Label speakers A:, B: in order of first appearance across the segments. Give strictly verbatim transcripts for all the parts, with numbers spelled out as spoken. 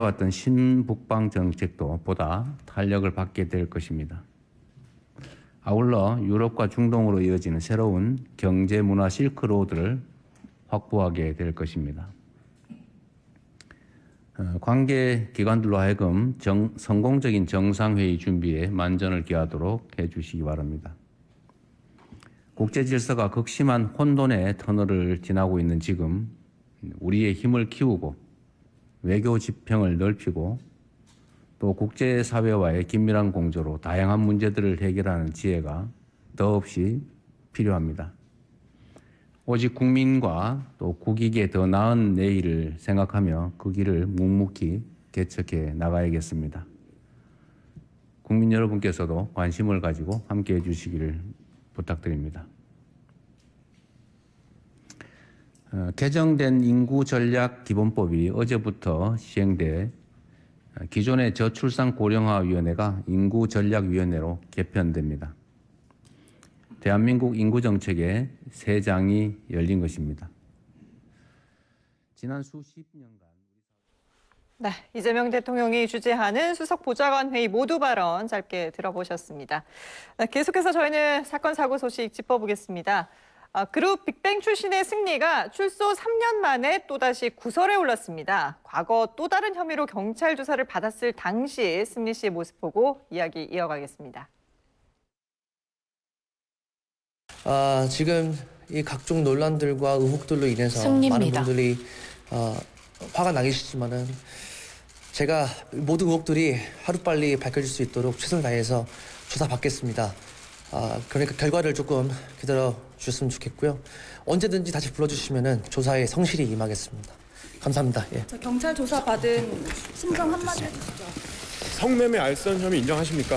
A: 왔던 신북방 정책도 보다 탄력을 받게 될 것입니다. 아울러 유럽과 중동으로 이어지는 새로운 경제 문화 실크로드를 확보하게 될 것입니다. 관계 기관들로 하여금 정, 성공적인 정상회의 준비에 만전을 기하도록 해주시기 바랍니다. 국제 질서가 극심한 혼돈의 터널을 지나고 있는 지금 우리의 힘을 키우고 외교 지평을 넓히고 또 국제사회와의 긴밀한 공조로 다양한 문제들을 해결하는 지혜가 더없이 필요합니다. 오직 국민과 또 국익에 더 나은 내일을 생각하며 그 길을 묵묵히 개척해 나가야겠습니다. 국민 여러분께서도 관심을 가지고 함께해 주시기를 부탁드립니다. 어, 개정된 인구전략기본법이 어제부터 시행돼 기존의 저출산 고령화위원회가 인구전략위원회로 개편됩니다. 대한민국 인구정책의 새 장이 열린 것입니다. 지난 수십 년간
B: 네, 이재명 대통령이 주재하는 수석보좌관 회의 모두 발언 짧게 들어보셨습니다. 네, 계속해서 저희는 사건 사고 소식 짚어보겠습니다. 아, 그룹 빅뱅 출신의 승리가 출소 삼 년 만에 또다시 구설에 올랐습니다. 과거 또 다른 혐의로 경찰 조사를 받았을 당시 승리 씨의 모습 보고 이야기 이어가겠습니다.
C: 아, 지금 이 각종 논란들과 의혹들로 인해서 승리입니다. 많은 분들이 어, 화가 나 계시지만은 제가 모든 의혹들이 하루빨리 밝혀질 수 있도록 최선을 다해서 조사받겠습니다. 아, 그러니까 결과를 조금 기다려 주셨으면 좋겠고요. 언제든지 다시 불러주시면은 조사에 성실히 임하겠습니다. 감사합니다. 예.
D: 자, 경찰 조사 받은 심정 한마디 해주시죠.
E: 성매매 알선 혐의 인정하십니까?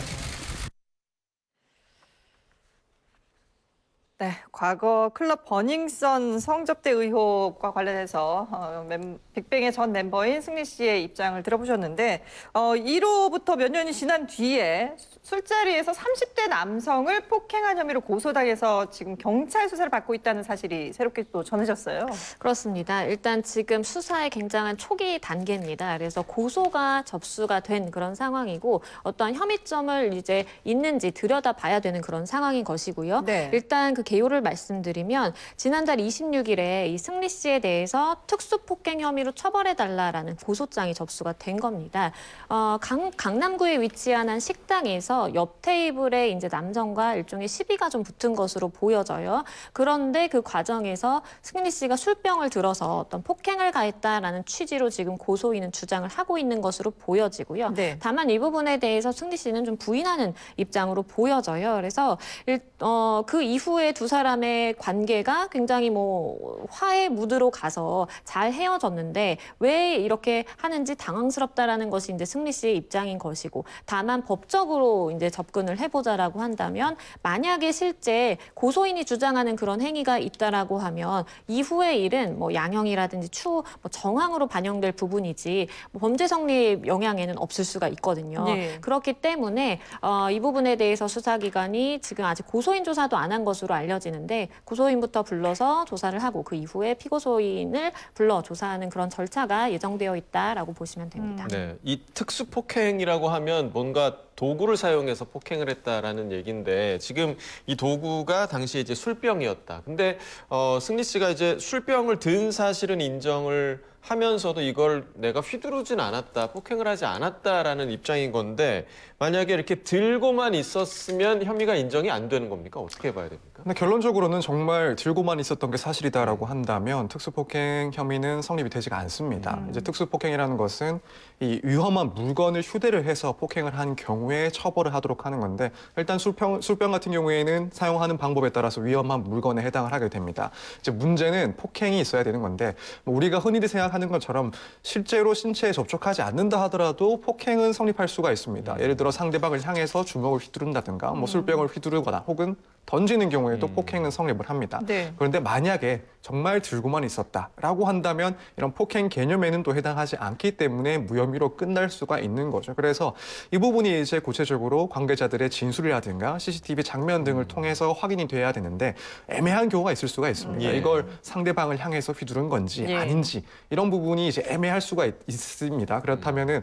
B: 네, 과거 클럽 버닝썬 성접대 의혹과 관련해서 어, 멤, 빅뱅의 전 멤버인 승리 씨의 입장을 들어보셨는데 어, 이로부터 몇 년이 지난 뒤에 술자리에서 삼십 대 남성을 폭행한 혐의로 고소당해서 지금 경찰 수사를 받고 있다는 사실이 새롭게 또 전해졌어요.
F: 그렇습니다. 일단 지금 수사의 굉장한 초기 단계입니다. 그래서 고소가 접수가 된 그런 상황이고 어떠한 혐의점을 이제 있는지 들여다봐야 되는 그런 상황인 것이고요. 네. 일단 그 개요를 말씀드리면 지난달 이십육 일에 이 승리 씨에 대해서 특수폭행 혐의로 처벌해달라라는 고소장이 접수가 된 겁니다. 어, 강, 강남구에 위치한 한 식당에서 옆 테이블에 이제 남성과 일종의 시비가 좀 붙은 것으로 보여져요. 그런데 그 과정에서 승리 씨가 술병을 들어서 어떤 폭행을 가했다라는 취지로 지금 고소인은 주장을 하고 있는 것으로 보여지고요. 네. 다만 이 부분에 대해서 승리 씨는 좀 부인하는 입장으로 보여져요. 그래서 일, 어, 그 이후에 두 사람의 관계가 굉장히 뭐 화해 무드로 가서 잘 헤어졌는데 왜 이렇게 하는지 당황스럽다라는 것이 이제 승리 씨의 입장인 것이고 다만 법적으로 이제 접근을 해보자라고 한다면 만약에 실제 고소인이 주장하는 그런 행위가 있다라고 하면 이후의 일은 뭐 양형이라든지 추후 뭐 정황으로 반영될 부분이지 뭐 범죄 성립 영향에는 없을 수가 있거든요. 네. 그렇기 때문에 어, 이 부분에 대해서 수사기관이 지금 아직 고소인 조사도 안 한 것으로 알려지는데 고소인부터 불러서 조사를 하고 그 이후에 피고소인을 불러 조사하는 그런 절차가 예정되어 있다라고 보시면 됩니다.
G: 음. 네, 이 특수폭행이라고 하면 뭔가 도구를 사용해서 폭행을 했다라는 얘기인데 지금 이 도구가 당시에 이제 술병이었다. 근데 어, 승리 씨가 이제 술병을 든 사실은 인정을 하면서도 이걸 내가 휘두르진 않았다, 폭행을 하지 않았다라는 입장인 건데 만약에 이렇게 들고만 있었으면 혐의가 인정이 안 되는 겁니까? 어떻게 봐야 됩니까?
E: 근데 결론적으로는 정말 들고만 있었던 게 사실이다라고 한다면 특수폭행 혐의는 성립이 되지가 않습니다. 음. 이제 특수폭행이라는 것은 이 위험한 물건을 휴대를 해서 폭행을 한 경우에 처벌을 하도록 하는 건데 일단 술병, 술병 같은 경우에는 사용하는 방법에 따라서 위험한 물건에 해당을 하게 됩니다. 이제 문제는 폭행이 있어야 되는 건데 뭐 우리가 흔히들 생각하는 것처럼 실제로 신체에 접촉하지 않는다 하더라도 폭행은 성립할 수가 있습니다. 음. 예를 들어 상대방을 향해서 주먹을 휘두른다든가 뭐 술병을 휘두르거나 혹은 던지는 경우에도
G: 음.
E: 폭행은 성립을 합니다.
B: 네.
E: 그런데 만약에 정말 들고만 있었다라고 한다면 이런 폭행 개념에는 또 해당하지 않기 때문에 무혐의로 끝날 수가 있는 거죠. 그래서 이 부분이 이제 구체적으로 관계자들의 진술이라든가 씨씨티비 장면 등을 통해서 확인이 돼야 되는데 애매한 경우가 있을 수가 있습니다.
G: 예.
E: 이걸 상대방을 향해서 휘두른 건지
B: 예.
E: 아닌지 이런 부분이 이제 애매할 수가 있, 있습니다. 그렇다면은